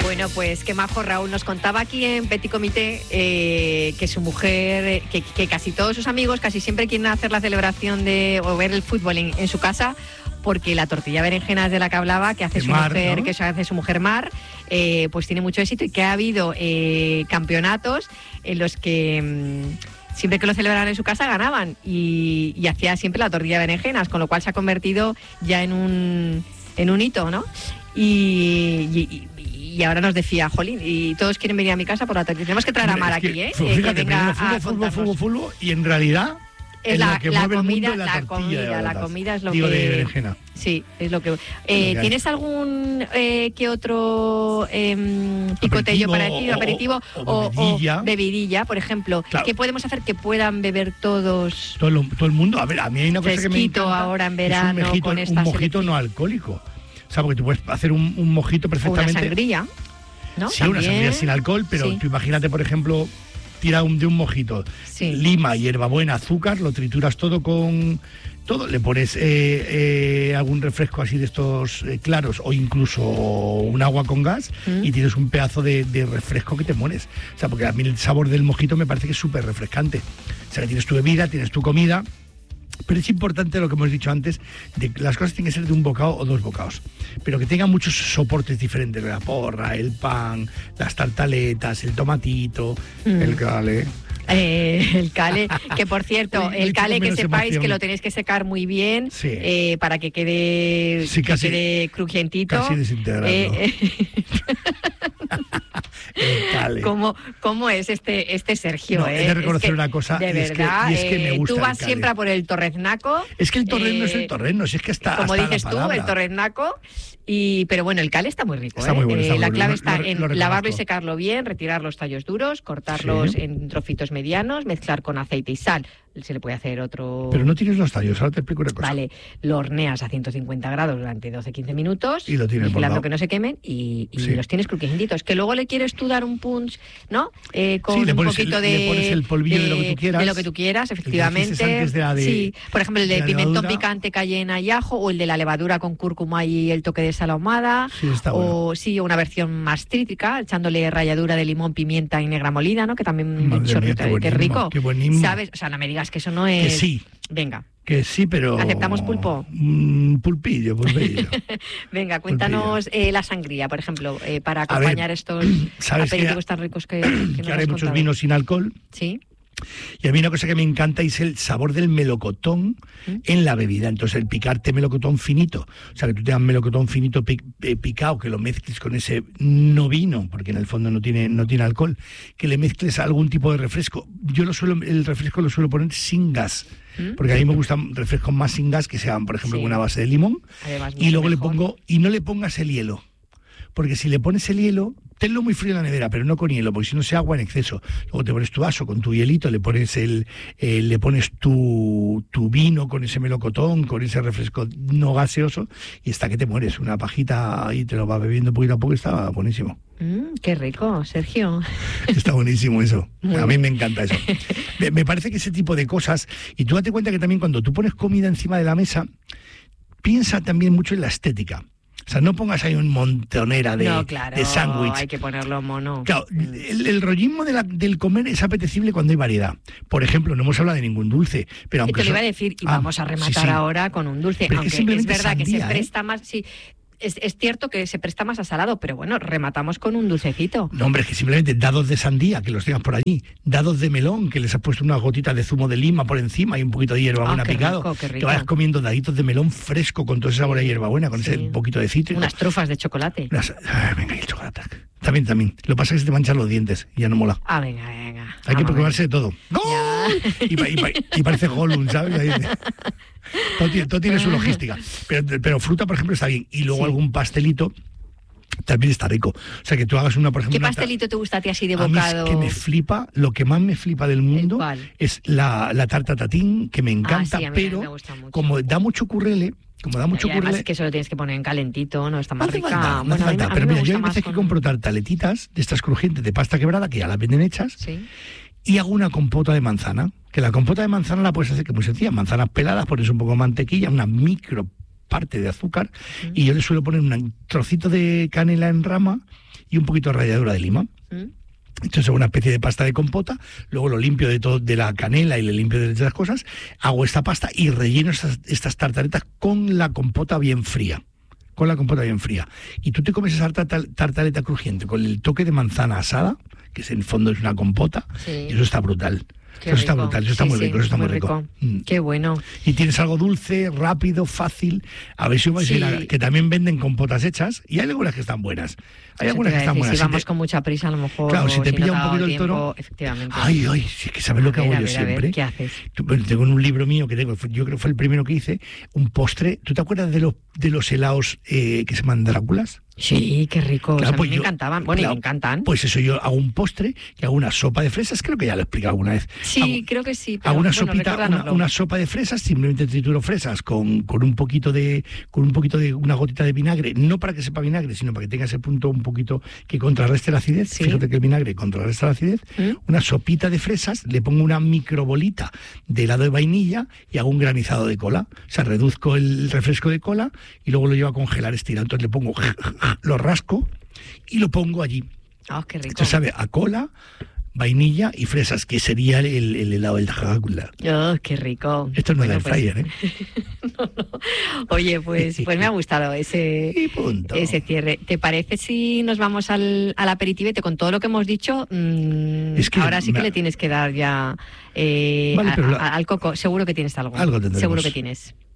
Bueno, pues qué majo Raúl. Nos contaba aquí en Petit Comité que su mujer, que casi todos sus amigos casi siempre quieren hacer la celebración o ver el fútbol en su casa, porque la tortilla berenjenas de la que hablaba, que hace su mujer, ¿no? Que hace su mujer Mar, pues tiene mucho éxito, y que ha habido campeonatos en los que siempre que lo celebraban en su casa ganaban, y hacía siempre la tortilla de berenjenas, con lo cual se ha convertido ya en un hito, ¿no? Y ahora nos decía, jolín, y todos quieren venir a mi casa por la tortilla. Tenemos que traer a Mar aquí, Fíjate, que venga fútbol, y en realidad es la comida, la comida es lo digo, que... de berenjena. Sí, es lo que... ¿Tienes algún que otro picotello parecido, aperitivo o bebidilla, por ejemplo? Claro. ¿Qué podemos hacer que puedan beber todos? Todo el mundo. A ver, a mí hay una cosa que me encanta. Ahora en verano, con un mojito no alcohólico. O sea, porque tú puedes hacer un mojito perfectamente. O una sangría, ¿no? Sí, una sangría sin alcohol, pero tú imagínate, por ejemplo, tira de un mojito, lima, hierbabuena, azúcar, lo trituras todo con todo, le pones algún refresco así de estos claros, o incluso un agua con gas, y tienes un pedazo de refresco que te mueres. O sea, porque a mí el sabor del mojito me parece que es súper refrescante. O sea, que tienes tu bebida, tienes tu comida. Pero es importante lo que hemos dicho antes, de que las cosas tienen que ser de un bocado o dos bocados, pero que tengan muchos soportes diferentes, la porra, el pan, las tartaletas, el tomatito, el cale. El cale, que por cierto, el cale, que sepáis que lo tenéis que secar muy bien, para que quede, quede crujientito. Casi desintegrado. ¿Cómo es este Sergio? He de reconocer una cosa, de verdad, y es que me gusta. Tú vas siempre a por el torreznaco. Es que el torrezno es el torrezno, si es que está. Como dices tú, el torreznaco. Pero bueno, el cale está muy rico. Está muy bueno, la clave está en lavarlo y secarlo bien, retirar los tallos duros, cortarlos en trocitos medianos, mezclar con aceite y sal. Se le puede hacer otro... Pero no tienes los tallos, ahora te explico una cosa. Vale, lo horneas a 150 grados durante 12-15 minutos, y lo tienes vigilando que no se quemen, y los tienes crujientitos. Que luego le quieres tú dar un punch, ¿no? Con le pones un poquito le pones el polvillo de lo que tú quieras. De lo que tú quieras, efectivamente. Sí, por ejemplo, el de pimentón picante, cayena y ajo, o el de la levadura con cúrcuma y el toque de sal ahumada. Sí, está bueno. O una versión más cítrica, echándole ralladura de limón, pimienta y negra molida, ¿no? Que también qué rico. Qué buenísimo. ¿Sabes? O sea, no me digas que eso no es... Que sí. Venga. Que sí, pero... ¿Aceptamos pulpo? Pulpillo. Venga, cuéntanos la sangría, por ejemplo, para acompañar estos aperitivos tan ricos que ahora hay muchos vinos sin alcohol. Sí. Y a mí una cosa que me encanta es el sabor del melocotón en la bebida. Entonces, el picarte melocotón finito, o sea, que tú tengas melocotón finito picado, que lo mezcles con ese no vino, porque en el fondo no tiene alcohol, que le mezcles algún tipo de refresco. Yo el refresco lo suelo poner sin gas, porque a mí me gustan refrescos más sin gas, que sean, por ejemplo, con una base de limón. Además, y luego no le pongas el hielo, porque si le pones el hielo, tenlo muy frío en la nevera, pero no con hielo, porque si no se agua en exceso. Luego te pones tu vaso con tu hielito, le pones tu vino con ese melocotón, con ese refresco no gaseoso, y hasta que te mueres. Una pajita y te lo vas bebiendo poquito a poco, está buenísimo. Qué rico, Sergio. Está buenísimo eso. A mí me encanta eso. Me parece que ese tipo de cosas, y tú date cuenta que también cuando tú pones comida encima de la mesa, piensa también mucho en la estética. O sea, no pongas ahí un montonera de sándwich. Hay que ponerlo mono. Claro, el rollismo del comer es apetecible cuando hay variedad. Por ejemplo, no hemos hablado de ningún dulce, pero aunque... Te lo iba a decir, y vamos a rematar ahora con un dulce, pero aunque es verdad que se presta más... Sí, es cierto que se presta más a salado, pero bueno, rematamos con un dulcecito. No, hombre, es que simplemente dados de sandía, que los tengas por allí, dados de melón, que les has puesto unas gotitas de zumo de lima por encima y un poquito de hierbabuena picado, qué rico. Que vayas comiendo daditos de melón fresco con todo ese sabor de hierbabuena, con ese poquito de cítrico. Unas trufas de chocolate. Venga, y el chocolate. También. Lo que pasa es que se te manchan los dientes y ya no mola. Venga. Hay que preocuparse de todo. ¡Gol! Y parece Gollum, ¿sabes? Todo tiene su logística. Pero fruta, por ejemplo, está bien. Y luego algún pastelito también está rico. O sea, que tú hagas una, por ejemplo... ¿Qué pastelito te gusta a ti así de bocado? A mí es que me flipa, lo que más me flipa del mundo es la tarta tatín, que me encanta, pero me gusta mucho. Como da mucho currele... Además es que eso lo tienes que poner en calentito, no está más rica. No hace falta. Pero mira, yo hay veces que compro tartaletitas de estas crujientes de pasta quebrada, que ya las venden hechas, y hago una compota de manzana, que la compota de manzana la puedes hacer, que es muy sencilla, manzanas peladas, pones un poco de mantequilla, una micro parte de azúcar, y yo le suelo poner un trocito de canela en rama y un poquito de ralladura de lima. Esto es una especie de pasta de compota, luego lo limpio de la canela y le limpio de las cosas, hago esta pasta y relleno estas tartaletas con la compota bien fría. Y tú te comes esa tartaleta crujiente con el toque de manzana asada, que en el fondo es una compota, y eso está brutal. Eso está brutal, eso está muy rico, eso está muy rico. Qué bueno. Y tienes algo dulce, rápido, fácil. A ver si vais a ir a, que también venden compotas hechas y hay algunas que están buenas. Hay algunas que están buenas. Si vamos con mucha prisa, a lo mejor. Claro, si te pilla un poquito el toro. Efectivamente. Ay, sí, que sabes lo que hago yo siempre. ¿Qué haces? Tengo en un libro mío que tengo, yo creo que fue el primero que hice, un postre. ¿Tú te acuerdas de los helados que se llaman Dráculas? Sí, qué rico. Claro, pues a mí me encantaban. Bueno, claro, y me encantan. Pues eso, yo hago un postre que hago una sopa de fresas, creo que ya lo he explicado alguna vez. Sí, creo que sí. Pero, hago una sopita, una sopa de fresas, simplemente trituro fresas con un poquito de una gotita de vinagre, no para que sepa vinagre, sino para que tenga ese punto un poquito que contrarreste la acidez. Sí. Fíjate que el vinagre contrarresta la acidez. Una sopita de fresas, le pongo una microbolita de helado de vainilla y hago un granizado de cola. O sea, reduzco el refresco de cola y luego lo llevo a congelar estirado. Entonces le pongo, lo rasco y lo pongo allí. Oh, qué rico. Esto sabe a cola, vainilla y fresas, que sería el helado del Drácula. Oh, qué rico. Esto no es del fryer, ¿eh? No. Oye, pues me ha gustado ese cierre. ¿Te parece si nos vamos al aperitivete con todo lo que hemos dicho? Es que ahora sí que le tienes que dar ya al coco. Seguro que tienes algo. Algo tendremos. Seguro que tienes.